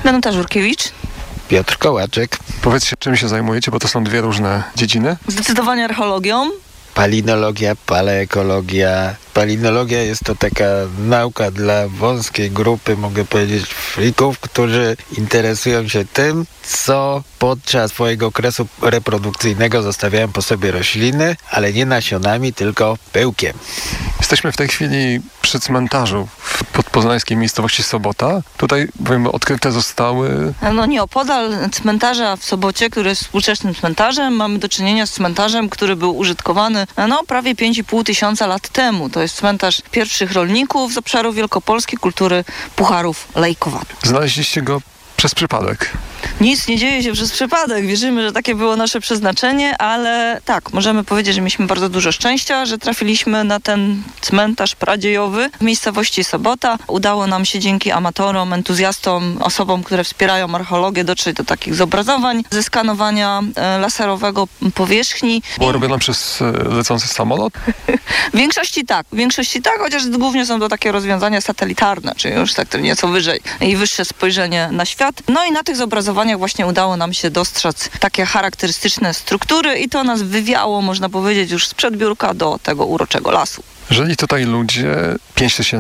Danuta Żurkiewicz. Piotr Kołaczek. Powiedzcie, czym się zajmujecie, bo to są dwie różne dziedziny. Zdecydowanie archeologią. Palinologia, paleekologia. Palinologia jest to taka nauka dla wąskiej grupy, mogę powiedzieć, frików, którzy interesują się tym, co podczas swojego okresu reprodukcyjnego zostawiają po sobie rośliny, ale nie nasionami, tylko pyłkiem. Jesteśmy w tej chwili przy cmentarzu w podpoznańskiej miejscowości Sobota. Tutaj, powiem, odkryte zostały... Nieopodal cmentarza w Sobocie, który jest współczesnym cmentarzem, mamy do czynienia z cmentarzem, który był użytkowany prawie 5,5 tysiąca lat temu. To jest cmentarz pierwszych rolników z obszaru Wielkopolski, kultury pucharów lejkowatych. Znaleźliście go przez przypadek. Nic nie dzieje się przez przypadek. Wierzymy, że takie było nasze przeznaczenie, ale tak, możemy powiedzieć, że mieliśmy bardzo dużo szczęścia, że trafiliśmy na ten cmentarz pradziejowy w miejscowości Sobota. Udało nam się dzięki amatorom, entuzjastom, osobom, które wspierają archeologię, dotrzeć do takich zobrazowań, zeskanowania laserowego powierzchni. Było robione przez lecący samolot? W większości tak, chociaż głównie są to takie rozwiązania satelitarne, czyli już tak nieco wyżej i wyższe spojrzenie na świat. I na tych zobrazowaniach właśnie udało nam się dostrzec takie charakterystyczne struktury i to nas wywiało, można powiedzieć, już sprzed biurka do tego uroczego lasu. Żyli tutaj ludzie 5000